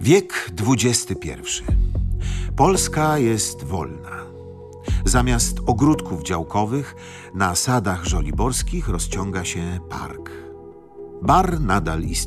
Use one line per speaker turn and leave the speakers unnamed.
Wiek XXI. Polska jest wolna. Zamiast ogródków działkowych na sadach żoliborskich rozciąga się park. Bar nadal istnieje.